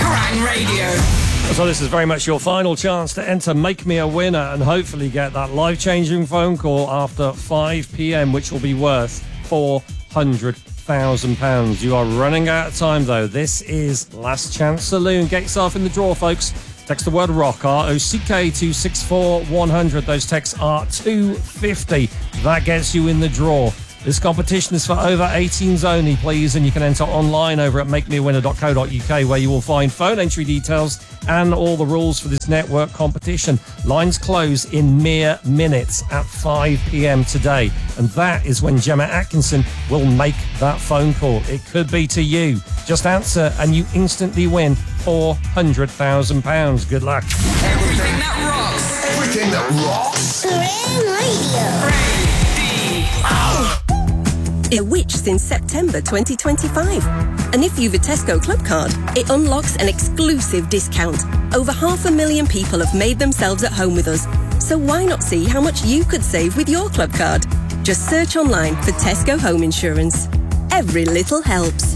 Kerrang Radio! So this is very much your final chance to enter Make Me a Winner and hopefully get that life-changing phone call after 5 p.m, which will be worth £400,000. You are running out of time, though. This is Last Chance Saloon. Get yourself in the draw, folks. Text the word ROCK, R-O-C-K, to 64100. Those texts are 250. That gets you in the draw. This competition is for over 18s only, please, and you can enter online over at makemewinner.co.uk, where you will find phone entry details and all the rules for this network competition. Lines close in mere minutes at 5 p.m. today, and that is when Gemma Atkinson will make that phone call. It could be to you. Just answer and you instantly win £400,000. Good luck. Everything that rocks! Everything that rocks! Kerrang Radio! It Which since September 2025. And if you've a Tesco Club card, it unlocks an exclusive discount. Over 500,000 people have made themselves at home with us. So why not see how much you could save with your Club card? Just search online for Tesco Home Insurance. Every little helps.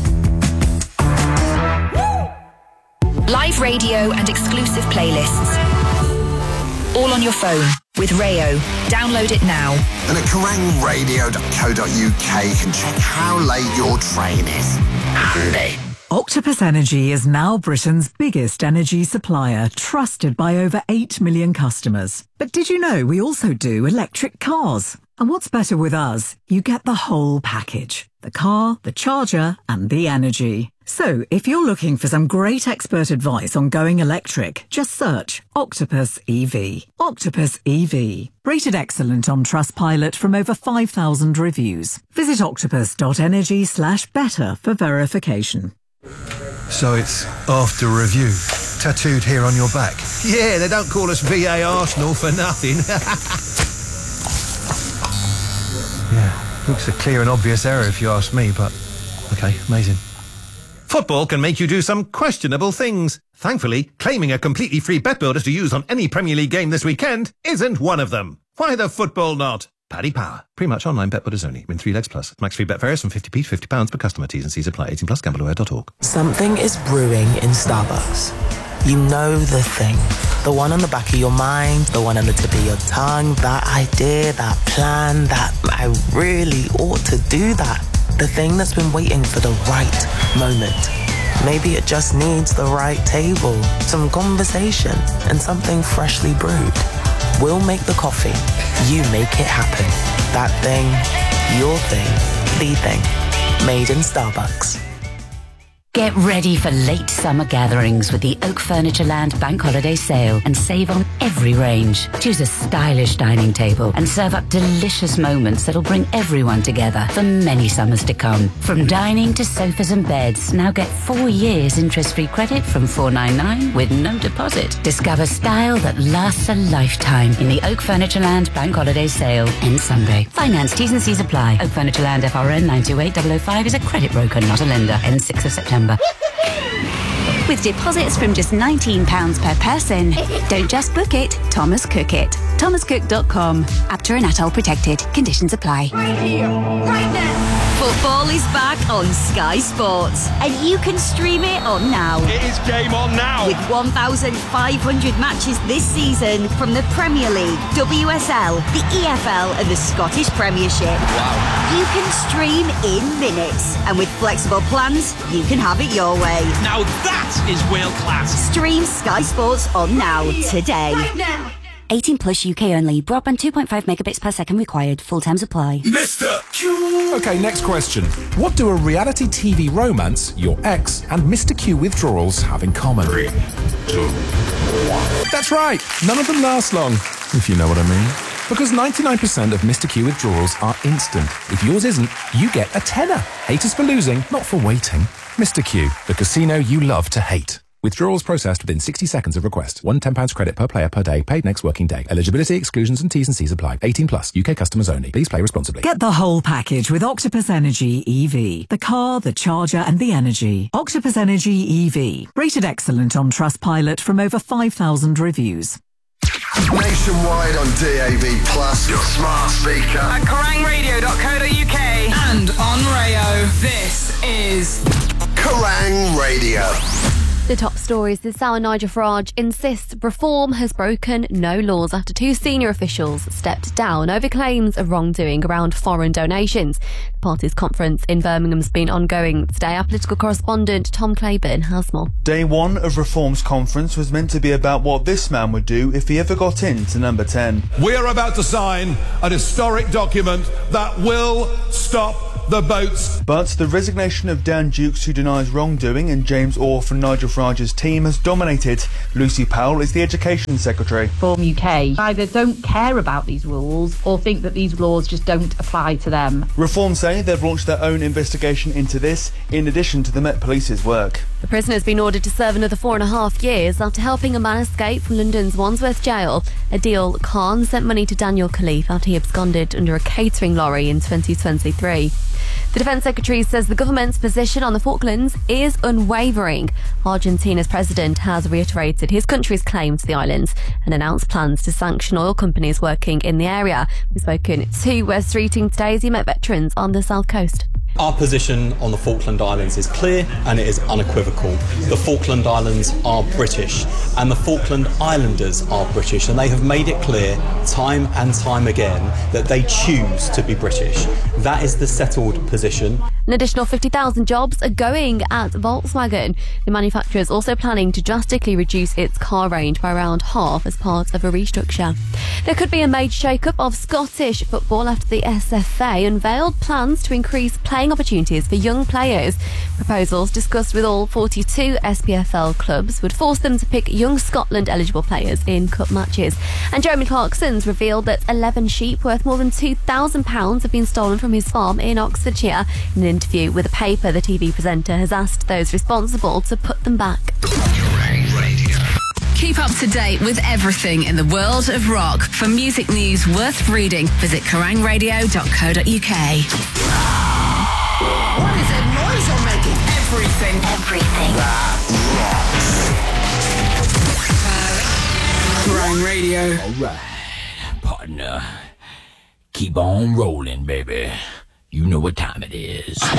Live radio and exclusive playlists. All on your phone with Rayo. Download it now. And at kerrangradio.co.uk you can check how late your train is. Handy. Octopus Energy is now Britain's biggest energy supplier, trusted by over 8 million customers. But did you know we also do electric cars? And what's better with us? You get the whole package. The car, the charger, and the energy. So, if you're looking for some great expert advice on going electric, just search Octopus EV. Octopus EV. Rated excellent on Trustpilot from over 5,000 reviews. Visit octopus.energy/better for verification. So it's after review. Tattooed here on your back. Yeah, they don't call us VA Arsenal for nothing. Yeah, looks a clear and obvious error if you ask me, but okay, amazing. Football can make you do some questionable things. Thankfully, claiming a completely free bet builder to use on any Premier League game this weekend isn't one of them. Why the football not? Paddy Power. Pre-match online bet builders only. Win 3 legs plus. Max free bet varies from 50p to £50 per customer. T's and C's apply. 18 plus gambleware.org. Something is brewing in Starbucks. You know the thing. The one on the back of your mind, the one on the tip of your tongue, that idea, that plan, that I really ought to do that. The thing that's been waiting for the right moment. Maybe it just needs the right table, some conversation, and something freshly brewed. We'll make the coffee. You make it happen. That thing, your thing, the thing. Made in Starbucks. Get ready for late summer gatherings with the Oak Furniture Land Bank Holiday Sale and save on every range. Choose a stylish dining table and serve up delicious moments that'll bring everyone together for many summers to come. From dining to sofas and beds, now get 4 years interest-free credit from $499 with no deposit. Discover style that lasts a lifetime in the Oak Furniture Land Bank Holiday Sale. Ends Sunday. Finance T's and C's apply. Oak Furniture Land FRN 928005 is a credit broker, not a lender. Ends 6th of September. With deposits from just £19 per person. Don't just book it, Thomas Cook it. thomascook.com. Apter and ATOL protected. Conditions apply. Right here, right now. Football is back on Sky Sports, and you can stream it on now. It is game on now. With 1,500 matches this season from the Premier League, WSL, the EFL, and the Scottish Premiership. Wow. You can stream in minutes, and with flexible plans, you can have it your way. Now that is world class. Stream Sky Sports on now today. Right now. 18 plus UK only. Broadband 2.5 megabits per second required. Full terms apply. Mr. Q. Okay, next question. What do a reality TV romance, your ex, and Mr. Q withdrawals have in common? 3, 2, 1. That's right. None of them last long, if you know what I mean. Because 99% of Mr. Q withdrawals are instant. If yours isn't, you get a tenner. Hate us for losing, not for waiting. Mr. Q, the casino you love to hate. Withdrawals processed within 60 seconds of request. £1 credit per player per day, paid next working day. Eligibility, exclusions and T's and C's apply. 18 plus, UK customers only. Please play responsibly. Get the whole package with Octopus Energy EV. The car, the charger and the energy. Octopus Energy EV. Rated excellent on Trustpilot from over 5,000 reviews. Nationwide on DAB+, your smart speaker. At kerrangradio.co.uk and on Rayo. This is Kerrang Radio. The top stories this hour, Nigel Farage insists reform has broken no laws after 2 senior officials stepped down over claims of wrongdoing around foreign donations. The party's conference in Birmingham's been ongoing today. Our political correspondent Tom Claiborne has more. Day 1 of Reform's conference was meant to be about what this man would do if he ever got into number 10. We are about to sign an historic document that will stop the boats. But the resignation of Dan Dukes, who denies wrongdoing, and James Orr from Nigel Farage's team has dominated. Lucy Powell is the Education Secretary. Reform UK either don't care about these rules or think that these laws just don't apply to them. Reform say they've launched their own investigation into this, in addition to the Met Police's work. The prisoner has been ordered to serve another 4.5 years after helping a man escape from London's Wandsworth jail. Adil Khan sent money to Daniel Khalif after he absconded under a catering lorry in 2023. The Defence Secretary says the government's position on the Falklands is unwavering. Argentina's president has reiterated his country's claim to the islands and announced plans to sanction oil companies working in the area. We've spoken to Wes Streeting today as he met veterans on the south coast. Our position on the Falkland Islands is clear and it is unequivocal. The Falkland Islands are British and the Falkland Islanders are British, and they have made it clear time and time again that they choose to be British. That is the settled position. An additional 50,000 jobs are going at Volkswagen. The manufacturer is also planning to drastically reduce its car range by around half as part of a restructure. There could be a major shake-up of Scottish football after the SFA unveiled plans to increase playing opportunities for young players. Proposals discussed with all 42 SPFL clubs would force them to pick young Scotland-eligible players in cup matches. And Jeremy Clarkson's revealed that 11 sheep worth more than £2,000 have been stolen from his farm in Oxfordshire. In an interview with a paper, the TV presenter has asked those responsible to put them back. Keep up to date with everything in the world of rock. For music news worth reading, visit kerangradio.co.uk. What is that noise you're making? Everything. That rocks. Kerrang Radio. Alright, partner. Keep on rolling, baby. You know what time it is.